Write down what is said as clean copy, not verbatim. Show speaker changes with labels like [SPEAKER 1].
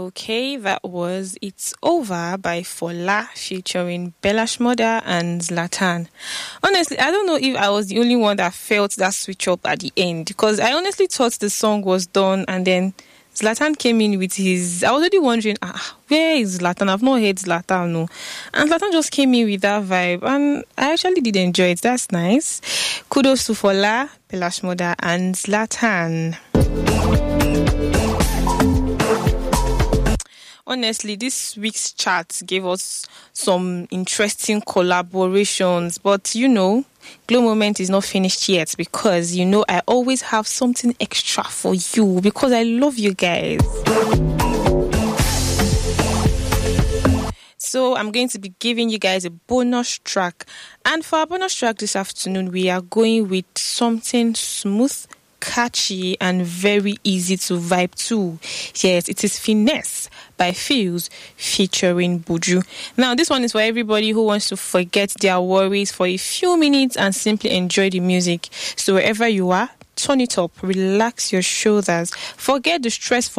[SPEAKER 1] Okay, that was It's Over by Fola featuring Bella Shmurda and Zlatan. Honestly, I don't know if I was the only one that felt that switch up at the end, because I honestly thought the song was done and then Zlatan came in with his... I was already wondering, where is Zlatan? I've not heard Zlatan, no. And Zlatan just came in with that vibe and I actually did enjoy it. That's nice. Kudos to Fola, Bella Shmurda and Zlatan. Honestly, this week's chart gave us some interesting collaborations, but Glow Moment is not finished yet because I always have something extra for you because I love you guys. So I'm going to be giving you guys a bonus track, and for our bonus track this afternoon, we are going with something smooth, catchy and very easy to vibe to. Yes, it is Finesse by Fuse featuring Buju. Now, this one is for everybody who wants to forget their worries for a few minutes and simply enjoy the music. So wherever you are, turn it up, relax your shoulders, forget the stress for